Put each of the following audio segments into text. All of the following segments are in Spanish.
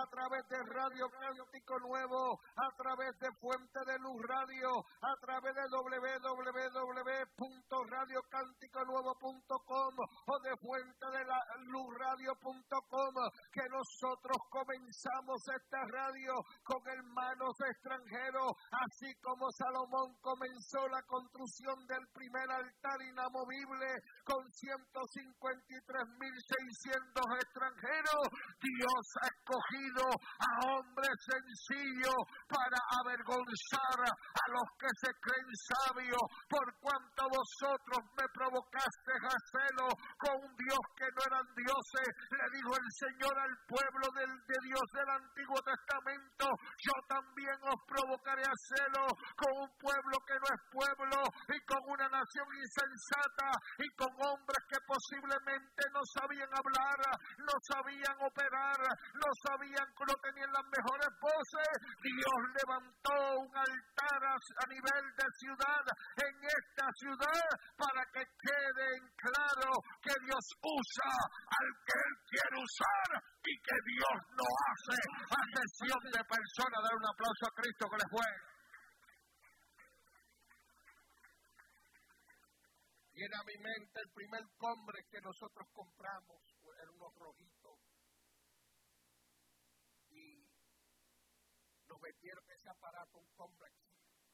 a través de Radio Cántico Nuevo, a través de Fuente de Luz Radio, a través de www.radiocánticonuevo.com o de fuentedelaluzradio.com, que nosotros comenzamos esta radio con hermanos extranjeros, así como Salomón comenzó la construcción del primer altar inamovible con 153.600 extranjeros. Dios ha escogido a hombres sencillos para avergonzar a los que se creen sabios, por cuanto vosotros me provocasteis a celo con un Dios que no eran dioses. Le dijo el Señor al pueblo de Dios del Antiguo Testamento: yo también os provocaré a celo con un pueblo que no es pueblo, y con una nación insensata, y con hombres que posiblemente no sabían hablar, no sabían operar, no tenían las mejores voces. Dios levantó un altar a nivel de ciudad, en esta ciudad, para que quede en claro que Dios usa al que Él quiere usar, y que Dios no hace acepción de personas. Dar un aplauso a Cristo que le fue. Viene a mi mente el primer combre que nosotros compramos, eran unos rojitos, y nos metieron ese aparato, un combre aquí,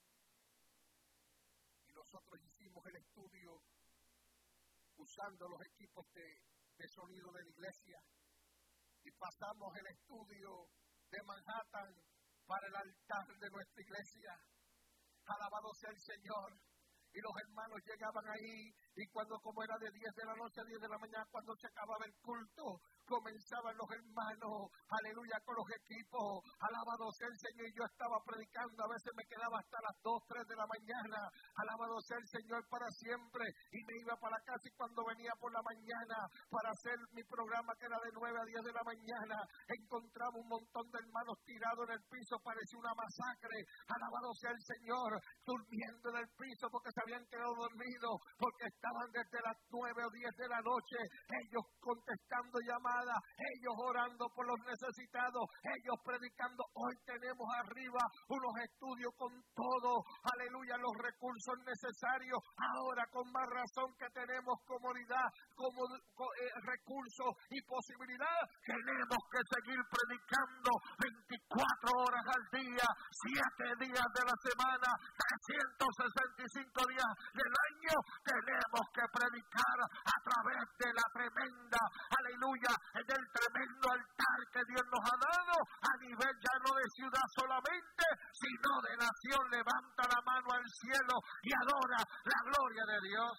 y nosotros hicimos el estudio usando los equipos de sonido de la iglesia, y pasamos el estudio de Manhattan para el altar de nuestra iglesia. Alabado sea el Señor. Y los hermanos llegaban ahí, y cuando, como era de 10 de la noche a 10 de la mañana, cuando se acababa el culto, comenzaban los hermanos, aleluya, con los equipos. Alabado sea el Señor. Y yo estaba predicando, a veces me quedaba hasta las 2, 3 de la mañana. Alabado sea el Señor para siempre. Y me iba para la casa, y cuando venía por la mañana para hacer mi programa, que era de 9 a 10 de la mañana, encontraba un montón de hermanos tirados en el piso, parecía una masacre. Alabado sea el Señor, durmiendo en el piso porque se habían quedado dormidos, porque estaban desde las 9 o 10 de la noche, ellos contestando llamadas, ellos orando por los necesitados, ellos predicando. Hoy tenemos arriba unos estudios con todo, aleluya, los recursos necesarios. Ahora, con más razón que tenemos comodidad, recursos y posibilidad, tenemos que seguir predicando 24 horas al día, 7 días de la semana, 365 días del año. Tenemos que predicar a través de la tremenda, aleluya, del tremendo altar que Dios nos ha dado, a nivel ya no de ciudad solamente, sino de nación. Levanta la mano al cielo y adora la gloria de Dios.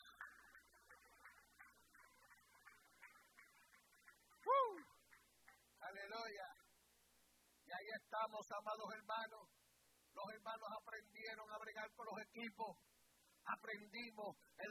Aleluya. Y ahí estamos, amados hermanos. Los hermanos aprendieron a bregar con los equipos. Aprendimos el